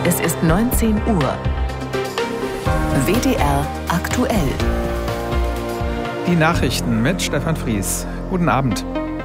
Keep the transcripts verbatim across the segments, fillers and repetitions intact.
Es ist neunzehn Uhr. W D R aktuell. Die Nachrichten mit Stefan Fries. Guten Abend.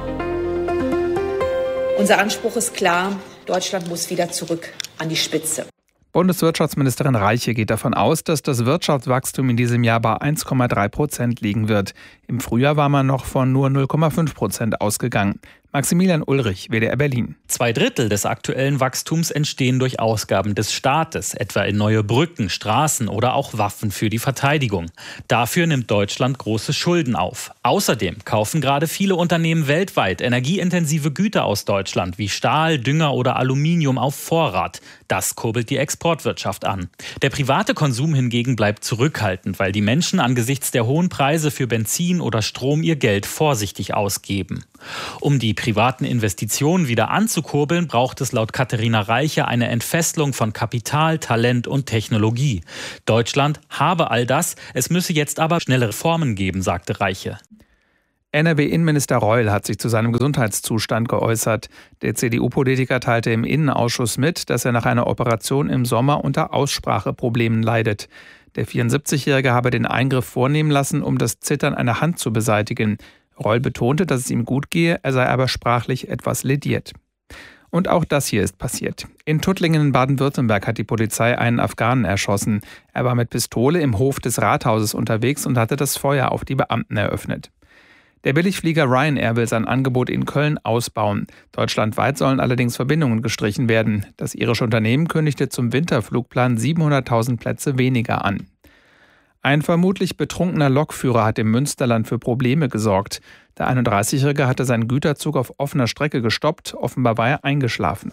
Unser Anspruch ist klar, Deutschland muss wieder zurück an die Spitze. Bundeswirtschaftsministerin Reiche geht davon aus, dass das Wirtschaftswachstum in diesem Jahr bei eins Komma drei Prozent liegen wird. Im Frühjahr war man noch von nur null Komma fünf Prozent ausgegangen. Maximilian Ulrich, W D R Berlin. Zwei Drittel des aktuellen Wachstums entstehen durch Ausgaben des Staates, etwa in neue Brücken, Straßen oder auch Waffen für die Verteidigung. Dafür nimmt Deutschland große Schulden auf. Außerdem kaufen gerade viele Unternehmen weltweit energieintensive Güter aus Deutschland wie Stahl, Dünger oder Aluminium auf Vorrat. Das kurbelt die Exportwirtschaft an. Der private Konsum hingegen bleibt zurückhaltend, weil die Menschen angesichts der hohen Preise für Benzin oder Strom ihr Geld vorsichtig ausgeben. Um die privaten Investitionen wieder anzukurbeln, braucht es laut Katharina Reiche eine Entfesselung von Kapital, Talent und Technologie. Deutschland habe all das, es müsse jetzt aber schnelle Reformen geben, sagte Reiche. N R W-Innenminister Reul hat sich zu seinem Gesundheitszustand geäußert. Der C D U-Politiker teilte im Innenausschuss mit, dass er nach einer Operation im Sommer unter Ausspracheproblemen leidet. Der vierundsiebzigjährige habe den Eingriff vornehmen lassen, um das Zittern einer Hand zu beseitigen. Reul betonte, dass es ihm gut gehe, er sei aber sprachlich etwas lediert. Und auch das hier ist passiert. In Tuttlingen in Baden-Württemberg hat die Polizei einen Afghanen erschossen. Er war mit Pistole im Hof des Rathauses unterwegs und hatte das Feuer auf die Beamten eröffnet. Der Billigflieger Ryanair will sein Angebot in Köln ausbauen. Deutschlandweit sollen allerdings Verbindungen gestrichen werden. Das irische Unternehmen kündigte zum Winterflugplan siebenhunderttausend Plätze weniger an. Ein vermutlich betrunkener Lokführer hat im Münsterland für Probleme gesorgt. Der einunddreißigjährige hatte seinen Güterzug auf offener Strecke gestoppt. Offenbar war er eingeschlafen.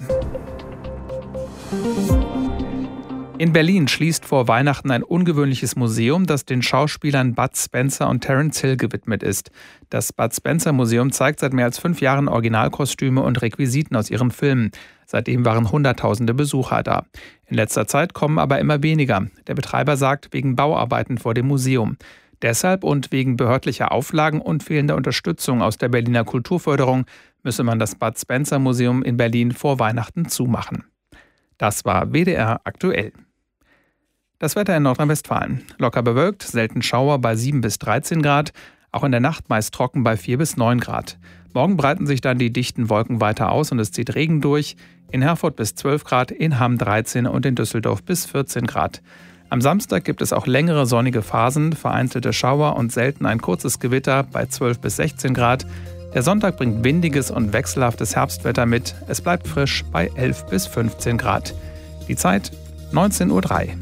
In Berlin schließt vor Weihnachten ein ungewöhnliches Museum, das den Schauspielern Bud Spencer und Terence Hill gewidmet ist. Das Bud Spencer Museum zeigt seit mehr als fünf Jahren Originalkostüme und Requisiten aus ihren Filmen. Seitdem waren Hunderttausende Besucher da. In letzter Zeit kommen aber immer weniger. Der Betreiber sagt, wegen Bauarbeiten vor dem Museum. Deshalb und wegen behördlicher Auflagen und fehlender Unterstützung aus der Berliner Kulturförderung müsse man das Bud Spencer Museum in Berlin vor Weihnachten zumachen. Das war W D R aktuell. Das Wetter in Nordrhein-Westfalen. Locker bewölkt, selten Schauer bei sieben bis dreizehn Grad. Auch in der Nacht meist trocken bei vier bis neun Grad. Morgen breiten sich dann die dichten Wolken weiter aus und es zieht Regen durch. In Herford bis zwölf Grad, in Hamm dreizehn und in Düsseldorf bis vierzehn Grad. Am Samstag gibt es auch längere sonnige Phasen, vereinzelte Schauer und selten ein kurzes Gewitter bei zwölf bis sechzehn Grad. Der Sonntag bringt windiges und wechselhaftes Herbstwetter mit. Es bleibt frisch bei elf bis fünfzehn Grad. Die Zeit neunzehn Uhr drei.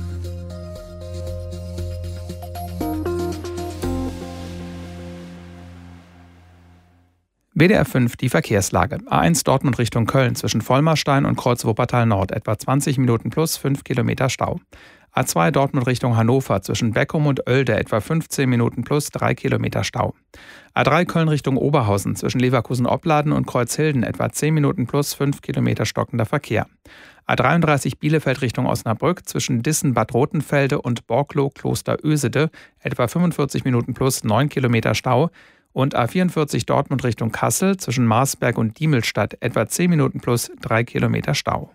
W D R fünf die Verkehrslage. A eins Dortmund Richtung Köln zwischen Vollmarstein und Kreuz Wuppertal Nord etwa zwanzig Minuten plus fünf Kilometer Stau. A zwei Dortmund Richtung Hannover zwischen Beckum und Oelde etwa fünfzehn Minuten plus drei Kilometer Stau. A drei Köln Richtung Oberhausen zwischen Leverkusen-Opladen und Kreuzhilden etwa zehn Minuten plus fünf Kilometer stockender Verkehr. A dreiunddreißig Bielefeld Richtung Osnabrück zwischen Dissen-Bad Rotenfelde und Borklow-Kloster-Ösede etwa fünfundvierzig Minuten plus neun Kilometer Stau. Und A vierundvierzig Dortmund Richtung Kassel zwischen Marsberg und Diemelstadt etwa zehn Minuten plus drei Kilometer Stau.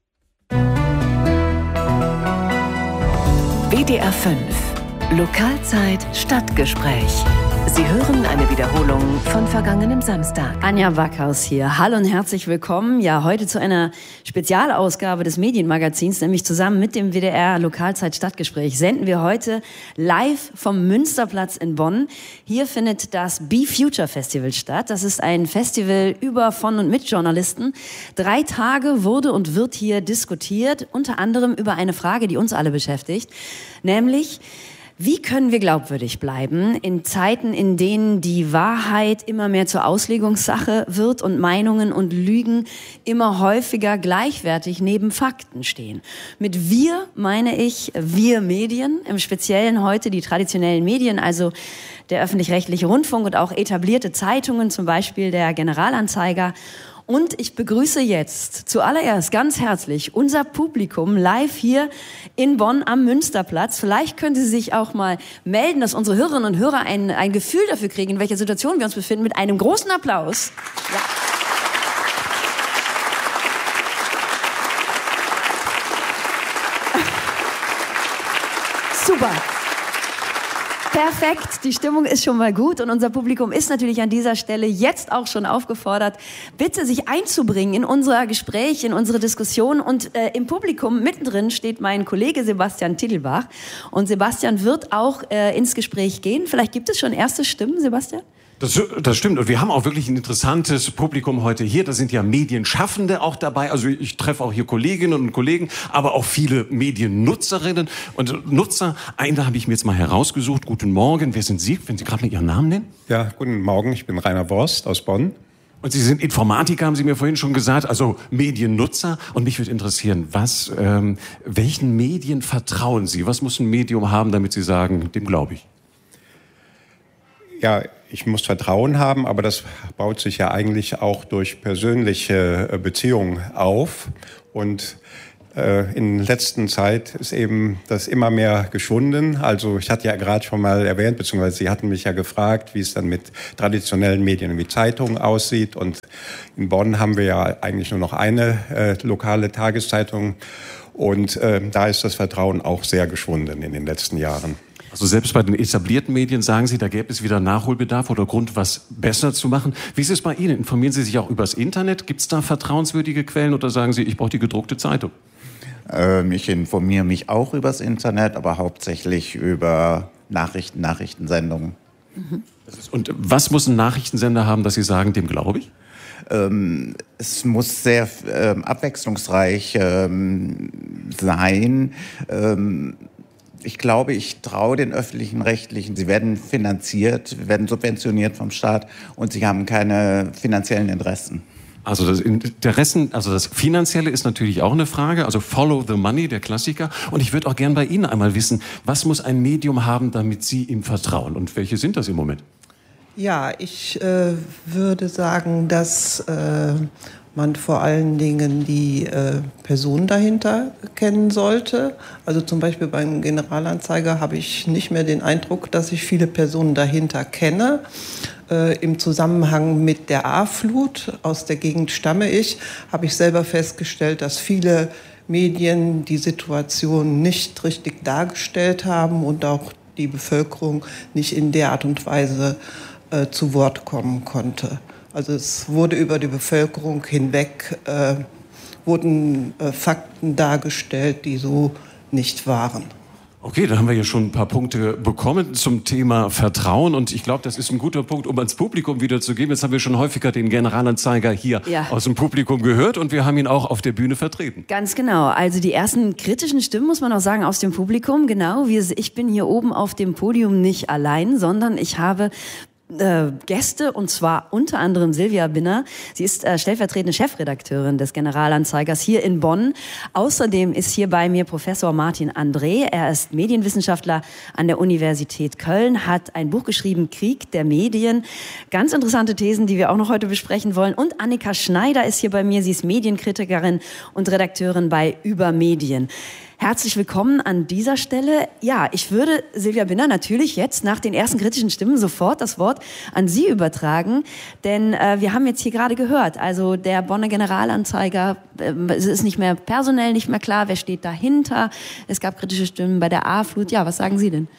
W D R fünf. Lokalzeit Stadtgespräch. Sie hören eine Wiederholung von vergangenem Samstag. Anja Backhaus hier. Hallo und herzlich willkommen. Ja, heute zu einer Spezialausgabe des Medienmagazins, nämlich zusammen mit dem W D R Lokalzeit Stadtgespräch, senden wir heute live vom Münsterplatz in Bonn. Hier findet das Be Future Festival statt. Das ist ein Festival über, von und mit Journalisten. Drei Tage wurde und wird hier diskutiert, unter anderem über eine Frage, die uns alle beschäftigt, nämlich: Wie können wir glaubwürdig bleiben in Zeiten, in denen die Wahrheit immer mehr zur Auslegungssache wird und Meinungen und Lügen immer häufiger gleichwertig neben Fakten stehen? Mit wir meine ich wir Medien, im Speziellen heute die traditionellen Medien, also der öffentlich-rechtliche Rundfunk und auch etablierte Zeitungen, zum Beispiel der Generalanzeiger. Und ich begrüße jetzt zuallererst ganz herzlich unser Publikum live hier in Bonn am Münsterplatz. Vielleicht können Sie sich auch mal melden, dass unsere Hörerinnen und Hörer ein, ein Gefühl dafür kriegen, in welcher Situation wir uns befinden, mit einem großen Applaus. Ja. Super. Perfekt, die Stimmung ist schon mal gut und unser Publikum ist natürlich an dieser Stelle jetzt auch schon aufgefordert, bitte sich einzubringen in unser Gespräch, in unsere Diskussion. Und äh, im Publikum mittendrin steht mein Kollege Sebastian Tittelbach und Sebastian wird auch äh, ins Gespräch gehen. Vielleicht gibt es schon erste Stimmen, Sebastian? Das, das stimmt. Und wir haben auch wirklich ein interessantes Publikum heute hier. Da sind ja Medienschaffende auch dabei. Also ich treffe auch hier Kolleginnen und Kollegen, aber auch viele Mediennutzerinnen und Nutzer. Einen habe ich mir jetzt mal herausgesucht. Guten Morgen. Wer sind Sie? Wenn Sie gerade mal Ihren Namen nennen. Ja, guten Morgen. Ich bin Rainer Worst aus Bonn. Und Sie sind Informatiker, haben Sie mir vorhin schon gesagt, also Mediennutzer. Und mich würde interessieren, was, ähm, welchen Medien vertrauen Sie? Was muss ein Medium haben, damit Sie sagen, dem glaube ich? Ja, ich muss Vertrauen haben, aber das baut sich ja eigentlich auch durch persönliche Beziehungen auf. Und äh, in letzter Zeit ist eben das immer mehr geschwunden. Also ich hatte ja gerade schon mal erwähnt, beziehungsweise Sie hatten mich ja gefragt, wie es dann mit traditionellen Medien wie Zeitungen aussieht. Und in Bonn haben wir ja eigentlich nur noch eine äh, lokale Tageszeitung. Und äh, da ist das Vertrauen auch sehr geschwunden in den letzten Jahren. Also selbst bei den etablierten Medien sagen Sie, da gäbe es wieder Nachholbedarf oder Grund, was besser zu machen. Wie ist es bei Ihnen? Informieren Sie sich auch übers Internet? Gibt es da vertrauenswürdige Quellen oder sagen Sie, ich brauche die gedruckte Zeitung? Ähm, ich informiere mich auch übers Internet, aber hauptsächlich über Nachrichten, Nachrichtensendungen. Mhm. Und was muss ein Nachrichtensender haben, dass Sie sagen, dem glaube ich? Ähm, es muss sehr ähm, abwechslungsreich ähm, sein. Ähm, Ich glaube, ich traue den öffentlichen Rechtlichen. Sie werden finanziert, werden subventioniert vom Staat und sie haben keine finanziellen Interessen. Also das Interessen, also das Finanzielle ist natürlich auch eine Frage. Also Follow the Money, der Klassiker. Und ich würde auch gern bei Ihnen einmal wissen, was muss ein Medium haben, damit Sie ihm vertrauen? Und welche sind das im Moment? Ja, ich äh, würde sagen, dass äh, man vor allen Dingen die äh, Person dahinter kennen sollte. Also zum Beispiel beim Generalanzeiger habe ich nicht mehr den Eindruck, dass ich viele Personen dahinter kenne. Äh, Im Zusammenhang mit der A-Flut, aus der Gegend stamme ich, habe ich selber festgestellt, dass viele Medien die Situation nicht richtig dargestellt haben und auch die Bevölkerung nicht in der Art und Weise äh, zu Wort kommen konnte. Also es wurde über die Bevölkerung hinweg, äh, wurden äh, Fakten dargestellt, die so nicht waren. Okay, da haben wir ja schon ein paar Punkte bekommen zum Thema Vertrauen. Und ich glaube, das ist ein guter Punkt, um ans Publikum wiederzugeben. Jetzt haben wir schon häufiger den Generalanzeiger hier ja. aus dem Publikum gehört und wir haben ihn auch auf der Bühne vertreten. Ganz genau. Also die ersten kritischen Stimmen, muss man auch sagen, aus dem Publikum. Genau, wir, ich bin hier oben auf dem Podium nicht allein, sondern ich habe Äh, Gäste, und zwar unter anderem Silvia Binner. Sie ist äh, stellvertretende Chefredakteurin des Generalanzeigers hier in Bonn. Außerdem ist hier bei mir Professor Martin André. Er ist Medienwissenschaftler an der Universität Köln, hat ein Buch geschrieben, Krieg der Medien. Ganz interessante Thesen, die wir auch noch heute besprechen wollen. Und Annika Schneider ist hier bei mir. Sie ist Medienkritikerin und Redakteurin bei Über Medien. Herzlich willkommen an dieser Stelle. Ja, ich würde Silvia Binner natürlich jetzt nach den ersten kritischen Stimmen sofort das Wort an Sie übertragen, denn äh, wir haben jetzt hier gerade gehört, also der Bonner Generalanzeiger, äh, es ist nicht mehr personell nicht mehr klar, wer steht dahinter. Es gab kritische Stimmen bei der A-Flut. Ja, was sagen Sie denn?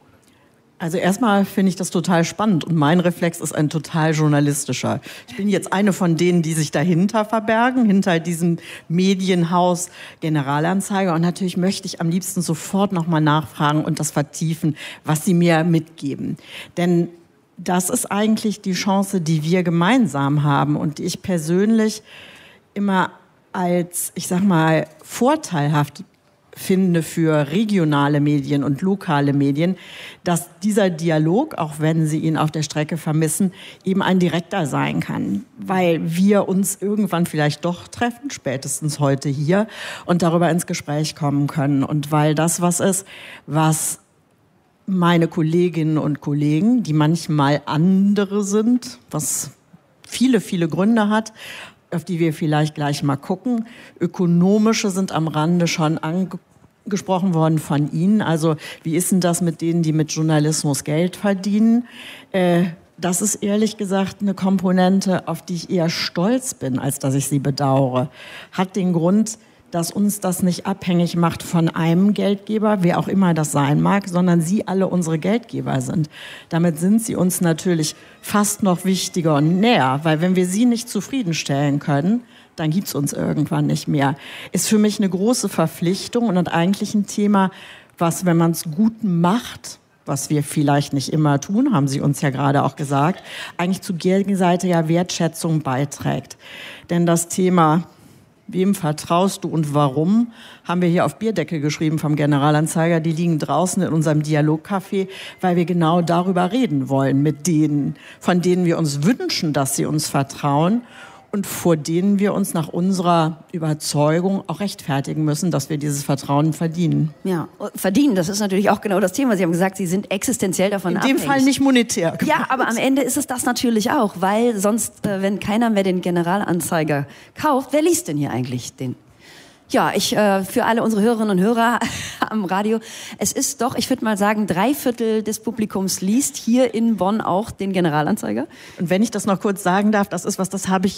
Also erstmal finde ich das total spannend und mein Reflex ist ein total journalistischer. Ich bin jetzt eine von denen, die sich dahinter verbergen, hinter diesem Medienhaus Generalanzeiger, und natürlich möchte ich am liebsten sofort nochmal nachfragen und das vertiefen, was Sie mir mitgeben. Denn das ist eigentlich die Chance, die wir gemeinsam haben und die ich persönlich immer als, ich sag mal, vorteilhaft finde für regionale Medien und lokale Medien, dass dieser Dialog, auch wenn Sie ihn auf der Strecke vermissen, eben ein direkter sein kann, weil wir uns irgendwann vielleicht doch treffen, spätestens heute hier, und darüber ins Gespräch kommen können. Und weil das was ist, was meine Kolleginnen und Kollegen, die manchmal andere sind, was viele, viele Gründe hat, auf die wir vielleicht gleich mal gucken. Ökonomische sind am Rande schon angesprochen worden von Ihnen. Also wie ist denn das mit denen, die mit Journalismus Geld verdienen? Äh, das ist ehrlich gesagt eine Komponente, auf die ich eher stolz bin, als dass ich sie bedauere. Hat den Grund, dass uns das nicht abhängig macht von einem Geldgeber, wer auch immer das sein mag, sondern Sie alle unsere Geldgeber sind. Damit sind Sie uns natürlich fast noch wichtiger und näher, weil wenn wir Sie nicht zufriedenstellen können, dann gibt's uns irgendwann nicht mehr. Ist für mich eine große Verpflichtung und eigentlich ein Thema, was, wenn man es gut macht, was wir vielleicht nicht immer tun, haben Sie uns ja gerade auch gesagt, eigentlich zu gegenseitiger Wertschätzung beiträgt. Denn das Thema wem vertraust du und warum, haben wir hier auf Bierdeckel geschrieben vom Generalanzeiger. Die liegen draußen in unserem Dialogcafé, weil wir genau darüber reden wollen mit denen, von denen wir uns wünschen, dass sie uns vertrauen und vor denen wir uns nach unserer Überzeugung auch rechtfertigen müssen, dass wir dieses Vertrauen verdienen. Ja, verdienen, das ist natürlich auch genau das Thema. Sie haben gesagt, Sie sind existenziell davon abhängig. In dem Fall nicht monetär. Ja, aber am Ende ist es das natürlich auch, weil sonst, äh, wenn keiner mehr den Generalanzeiger kauft, wer liest denn hier eigentlich den? Ja, ich äh, für alle unsere Hörerinnen und Hörer am Radio, es ist doch, ich würde mal sagen, drei Viertel des Publikums liest hier in Bonn auch den Generalanzeiger. Und wenn ich das noch kurz sagen darf, das ist was, das habe ich